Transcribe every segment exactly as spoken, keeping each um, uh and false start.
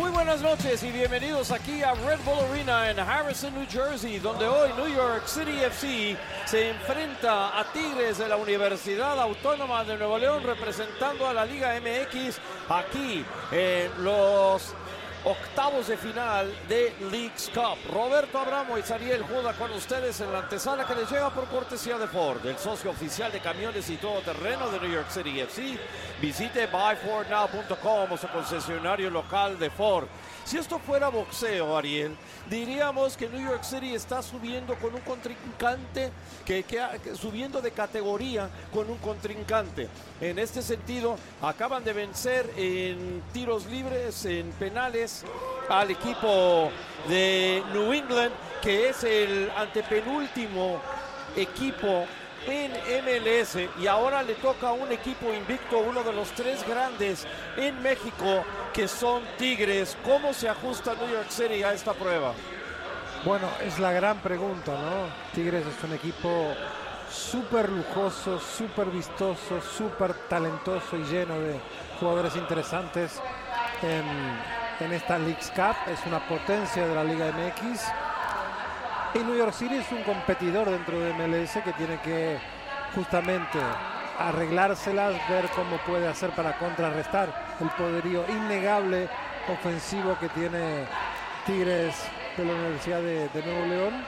Muy buenas noches y bienvenidos aquí a Red Bull Arena en Harrison, New Jersey, donde hoy New York City F C se enfrenta a Tigres de la Universidad Autónoma de Nuevo León, representando a la Liga M X aquí en los octavos de final de Leagues Cup. Roberto Abramo y Zariel Juda con ustedes en la antesala que les llega por cortesía de Ford, el socio oficial de camiones y todoterreno de New York City F C. Visite buy ford now punto com o su concesionario local de Ford. Si esto fuera boxeo, Ariel, diríamos que New York City está subiendo con un contrincante, que, que, que subiendo de categoría con un contrincante. En este sentido, acaban de vencer en tiros libres, en penales, al equipo de New England, que es el antepenúltimo equipo en M L S, y ahora le toca a un equipo invicto, uno de los tres grandes en México, que son Tigres. ¿Cómo se ajusta New York City a esta prueba? Bueno, es la gran pregunta, ¿no? Tigres es un equipo súper lujoso, súper vistoso, súper talentoso y lleno de jugadores interesantes en, en esta Leagues Cup. Es una potencia de la Liga M X. Y New York City es un competidor dentro de M L S que tiene que justamente arreglárselas, ver cómo puede hacer para contrarrestar el poderío innegable ofensivo que tiene Tigres de la Universidad de, de Nuevo León.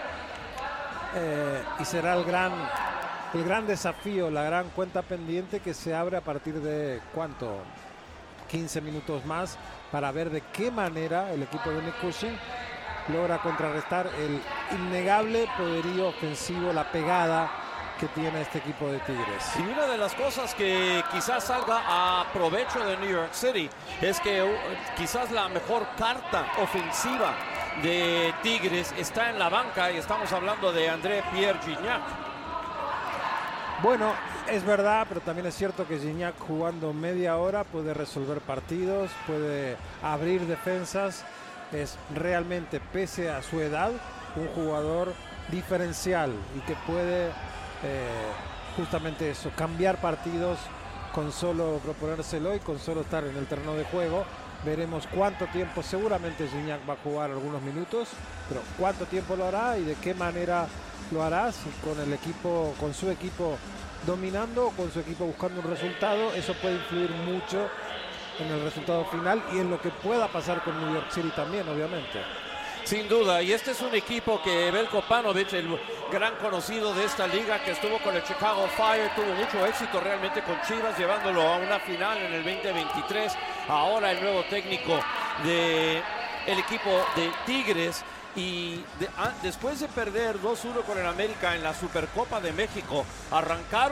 Eh, y será el gran, el gran desafío, la gran cuenta pendiente que se abre a partir de, ¿cuánto? quince minutos más, para ver de qué manera el equipo de Nick Cushing logra contrarrestar el innegable poderío ofensivo, la pegada que tiene este equipo de Tigres. Y una de las cosas que quizás salga a provecho de New York City es que uh, quizás la mejor carta ofensiva de Tigres está en la banca, y estamos hablando de André Pierre Gignac. Bueno, es verdad, pero también es cierto que Gignac, jugando media hora, puede resolver partidos, puede abrir defensas. Es realmente, pese a su edad, un jugador diferencial y que puede eh, justamente eso, cambiar partidos con solo proponérselo y con solo estar en el terreno de juego. Veremos cuánto tiempo, seguramente Gignac va a jugar algunos minutos, pero cuánto tiempo lo hará y de qué manera lo hará, si con el equipo, con su equipo dominando o con su equipo buscando un resultado. Eso puede influir mucho en el resultado final y en lo que pueda pasar con New York City también, obviamente. Sin duda, y este es un equipo que Veljko Paunovic, el gran conocido de esta liga, que estuvo con el Chicago Fire, tuvo mucho éxito realmente con Chivas, llevándolo a una final en el veinte veintitrés. Ahora el nuevo técnico del equipo de Tigres. Y de, ah, después de perder dos uno con el América en la Supercopa de México, arrancaron